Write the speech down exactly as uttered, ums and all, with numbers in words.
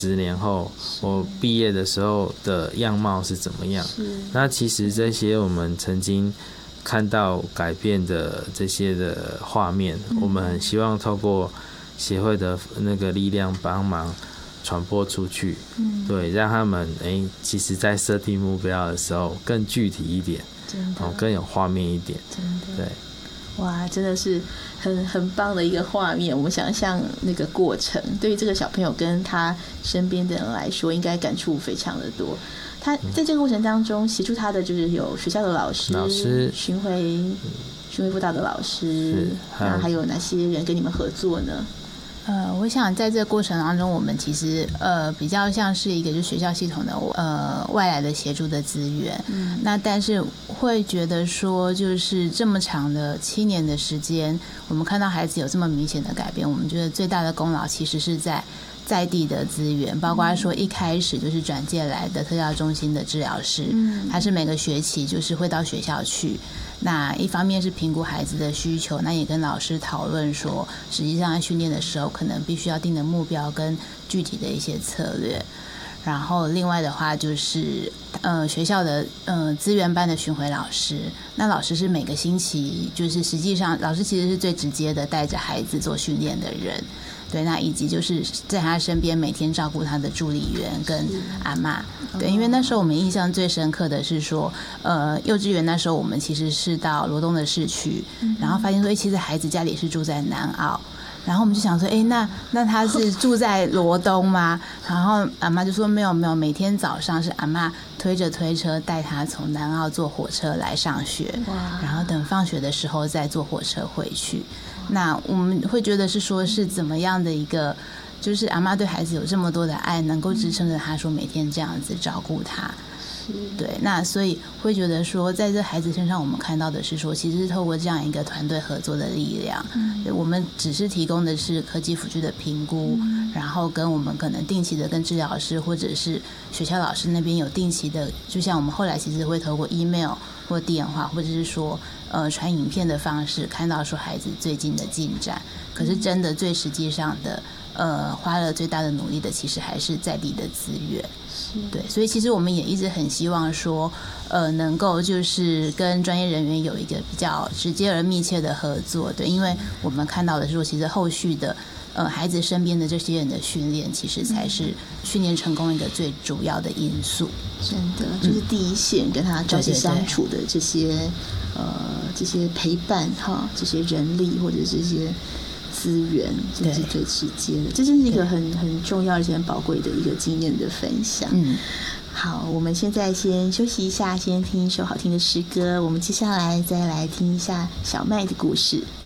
十年后我毕业的时候的样貌是怎么样。那其实这些我们曾经看到改变的这些的画面，嗯、我们很希望透过协会的那个力量帮忙传播出去，嗯、对，让他们哎、欸，其实在设定目标的时候更具体一点，真的，哦，更有画面一点， 真的， 对。 哇，真的是很很棒的一个画面。我们想象那个过程，对于这个小朋友跟他身边的人来说，应该感触非常的多。他在这个过程当中协助他的就是有学校的老师、 老师巡回巡回辅导的老师，那还有哪些人跟你们合作呢？ 呃，我想在这个过程当中，我们其实呃比较像是一个就是学校系统的呃外来的协助的资源，嗯，那但是会觉得说，就是这么长的七年的时间，我们看到孩子有这么明显的改变，我们觉得最大的功劳其实是在在地的资源，包括说一开始就是转介来的特教中心的治疗师，嗯，他是每个学期就是会到学校去。那一方面是评估孩子的需求，那也跟老师讨论说，实际上在训练的时候，可能必须要定的目标跟具体的一些策略。然后另外的话就是，呃，学校的呃资源班的巡回老师，那老师是每个星期，就是实际上老师其实是最直接的带着孩子做训练的人。对，那以及就是在他身边每天照顾他的助理员跟阿嬷。对，因为那时候我们印象最深刻的是说，呃，幼稚园那时候我们其实是到罗东的市区，然后发现说，哎，其实孩子家里是住在南澳。然后我们就想说，哎，那那他是住在罗东吗？然后阿嬷就说没有没有，每天早上是阿嬷推着推车带他从南澳坐火车来上学，然后等放学的时候再坐火车回去。那我们会觉得是说是怎么样的一个，就是阿嬷对孩子有这么多的爱，能够支撑着他说每天这样子照顾他。对，那所以会觉得说，在这孩子身上，我们看到的是说，其实是透过这样一个团队合作的力量，嗯，我们只是提供的是科技辅助的评估，嗯，然后跟我们可能定期的跟治疗师或者是学校老师那边有定期的，就像我们后来其实会透过 email 或电话，或者是说呃传影片的方式，看到说孩子最近的进展。可是真的最实际上的，呃，花了最大的努力的，其实还是在地的资源。对，所以其实我们也一直很希望说，呃，能够就是跟专业人员有一个比较直接而密切的合作。对，因为我们看到的是说，其实后续的呃孩子身边的这些人的训练，其实才是训练成功一个最主要的因素。 真的，就是第一线跟他朝夕相处的这些，对对对呃这些陪伴哈，这些人力或者这些资源，这是最直接的，这真是一个很很重要而且很宝贵的一个经验的分享。嗯，好，我们现在先休息一下，先听一首好听的诗歌，我们接下来再来听一下小麦的故事。